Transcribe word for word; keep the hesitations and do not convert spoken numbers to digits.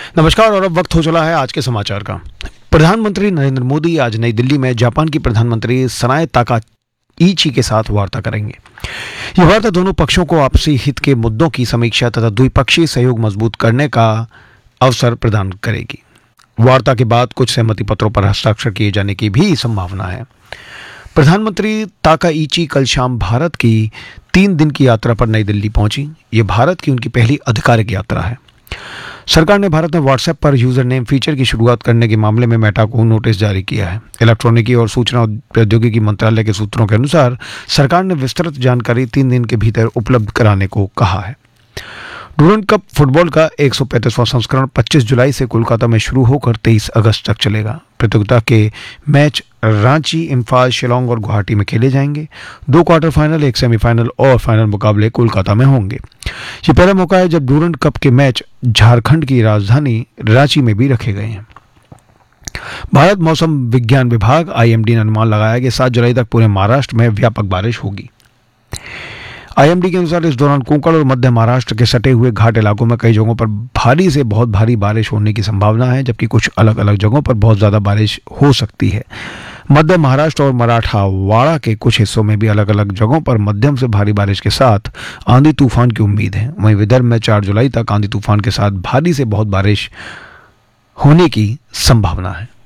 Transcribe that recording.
नमस्कार और अब वक्त हो चला है आज के समाचार का। प्रधानमंत्री नरेंद्र मोदी आज नई दिल्ली में जापान की प्रधानमंत्री सनाए ताकाइची के साथ वार्ता करेंगे। यह वार्ता दोनों पक्षों को आपसी हित के मुद्दों की समीक्षा तथा द्विपक्षीय सहयोग मजबूत करने का अवसर प्रदान करेगी। वार्ता के बाद कुछ सहमति पत्रों पर हस्ताक्षर किए जाने की भी संभावना है। प्रधानमंत्री ताकाइची कल शाम भारत की तीन दिन की यात्रा पर नई दिल्ली पहुंची। ये भारत की उनकी पहली आधिकारिक यात्रा है। सरकार ने भारत में व्हाट्सएप पर यूजर नेम फीचर की शुरुआत करने के मामले में मेटा को नोटिस जारी किया है। इलेक्ट्रॉनिकी और सूचना प्रौद्योगिकी मंत्रालय के सूत्रों के अनुसार सरकार ने विस्तृत जानकारी तीन दिन के भीतर उपलब्ध कराने को कहा है। डूरंड कप फुटबॉल का एक सौ पैंतीसवां संस्करण पच्चीस जुलाई से कोलकाता में शुरू होकर तेईस अगस्त तक चलेगा। प्रतियोगिता के मैच रांची, इम्फाल, शिलोंग और गुवाहाटी में खेले जाएंगे। दो क्वार्टर फाइनल, एक सेमीफाइनल और फाइनल मुकाबले कोलकाता में होंगे। ये पहला मौका है जब डूरंड कप के मैच झारखंड की राजधानी रांची में भी रखे गए हैं। भारत मौसम विज्ञान विभाग आई एम डी ने अनुमान लगाया कि सात जुलाई तक पूरे महाराष्ट्र में व्यापक बारिश होगी। आई एम डी के अनुसार इस दौरान कोंकण और मध्य महाराष्ट्र के सटे हुए घाट इलाकों में कई जगहों पर भारी से बहुत भारी बारिश होने की संभावना है, जबकि कुछ अलग अलग जगहों पर बहुत ज्यादा बारिश हो सकती है। मध्य महाराष्ट्र और मराठवाड़ा के कुछ हिस्सों में भी अलग अलग जगहों पर मध्यम से भारी बारिश के साथ आंधी तूफान की उम्मीद है। वहीं विदर्भ में चार जुलाई तक आंधी तूफान के साथ भारी से बहुत बारिश होने की संभावना है।